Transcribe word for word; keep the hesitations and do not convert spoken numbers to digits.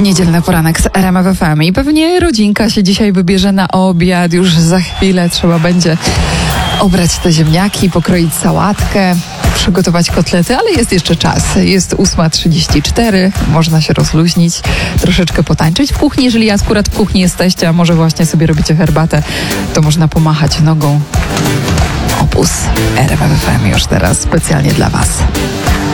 Niedzielny poranek z R M F F M i pewnie rodzinka się dzisiaj wybierze na obiad. Już za chwilę trzeba będzie obrać te ziemniaki, pokroić sałatkę, przygotować kotlety, ale jest jeszcze czas. Jest ósma trzydzieści cztery, można się rozluźnić, troszeczkę potańczyć w kuchni. Jeżeli akurat w kuchni jesteście, a może właśnie sobie robicie herbatę, to można pomachać nogą. Opus R M F F M już teraz specjalnie dla Was.